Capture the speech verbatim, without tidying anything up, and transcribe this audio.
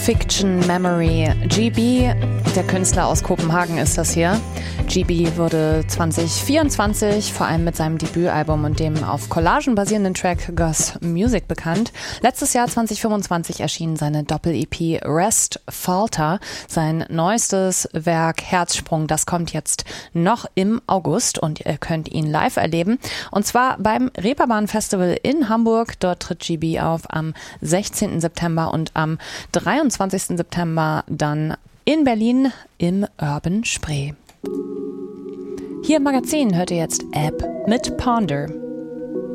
Fiction Memory. G B, der Künstler aus Kopenhagen ist das hier. G B wurde zwanzig vierundzwanzig vor allem mit seinem Debütalbum und dem auf Collagen basierenden Track Goth Music bekannt. Letztes Jahr zwanzig fünfundzwanzig erschien seine Doppel-E P Rest Falter. Sein neuestes Werk Herzsprung, das kommt jetzt noch im August und ihr könnt ihn live erleben. Und zwar beim Reeperbahn Festival in Hamburg. Dort tritt G B auf am sechzehnten September und am dreiundzwanzigsten September dann in Berlin im Urban Spree. Hier im Magazin hört ihr jetzt App mit Ponder.